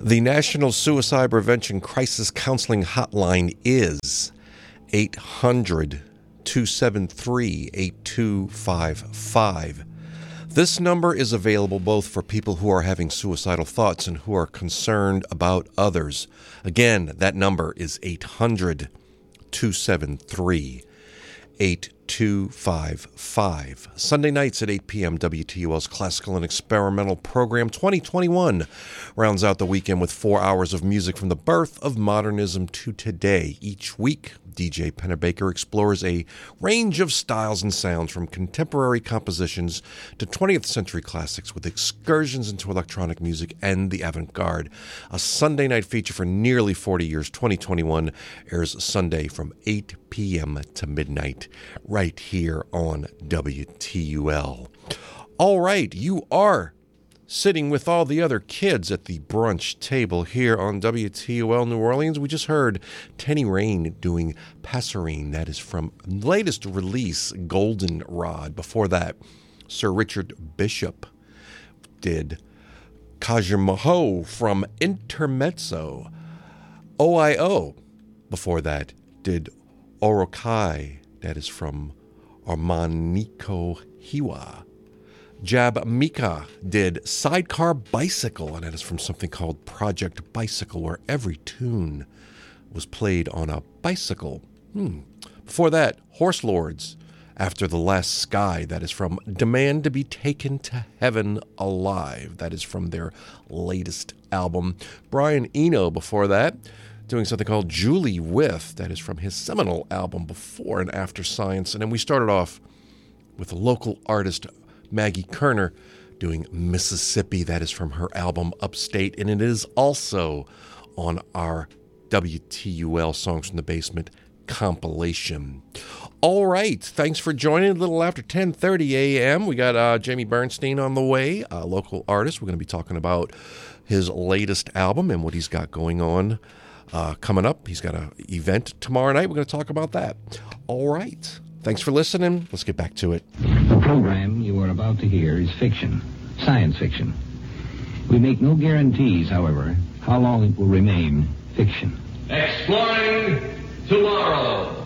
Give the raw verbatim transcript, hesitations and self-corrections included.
The National Suicide Prevention Crisis Counseling Hotline is eight hundred, two seven three, eight two five five. This number is available both for people who are having suicidal thoughts and who are concerned about others. Again, that number is eight hundred, two seven three, eight two five five. Sunday nights at eight p.m., W T U L's Classical and Experimental Program twenty twenty-one rounds out the weekend with four hours of music from the birth of modernism to today. Each week, D J Pennebaker explores a range of styles and sounds from contemporary compositions to twentieth century classics with excursions into electronic music and the avant-garde. A Sunday night feature for nearly forty years, twenty twenty-one, airs Sunday from eight p.m. to midnight right here on W T U L. All right, you are sitting with all the other kids at the brunch table here on W T U L New Orleans. We just heard Tenny Rain doing Passerine. That is from latest release, Goldenrod. Before that, Sir Richard Bishop did Kajimaho from Intermezzo. O I O, before that, did Orokai. That is from Armaniko Hiwa. Jab Mika did Sidecar Bicycle, and that is from something called Project Bicycle, where every tune was played on a bicycle. Hmm. Before that, Horse Lords, After the Last Sky. That is from Demand to be Taken to Heaven Alive. That is from their latest album. Brian Eno, before that, doing something called Julie With. That is from his seminal album Before and After Science. And then we started off with a local artist, Maggie Kerner, doing Mississippi. That is from her album Upstate, and it is also on our W T U L Songs from the Basement compilation. All right, thanks for joining. A little after ten thirty a.m. We got uh, Jamie Bernstein on the way, a local artist. We're going to be talking about his latest album and what he's got going on uh, coming up. He's got an event tomorrow night. We're going to talk about that. All right. Thanks for listening. Let's get back to it. The program you are about to hear is fiction, science fiction. We make no guarantees, however, how long it will remain fiction. Exploring tomorrow.